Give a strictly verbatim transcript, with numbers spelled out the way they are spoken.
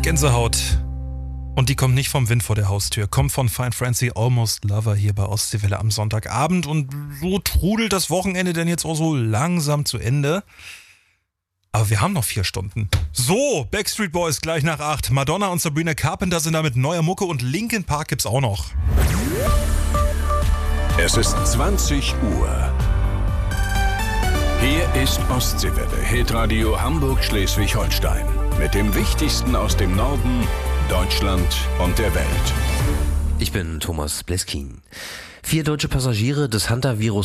Gänsehaut. Und die kommt nicht vom Wind vor der Haustür, kommt von Fine Frenzy, Almost Lover hier bei Ostseewelle am Sonntagabend. Und so trudelt das Wochenende denn jetzt auch so langsam zu Ende. Aber wir haben noch vier Stunden. So, Backstreet Boys gleich nach acht. Madonna und Sabrina Carpenter sind da mit neuer Mucke und Linkin Park gibt's auch noch. Es ist zwanzig Uhr. Hier ist Ostseewelle, Hitradio Hamburg-Schleswig-Holstein. Mit dem Wichtigsten aus dem Norden, Deutschland und der Welt. Ich bin Thomas Bleskin. Vier deutsche Passagiere des Hantavirus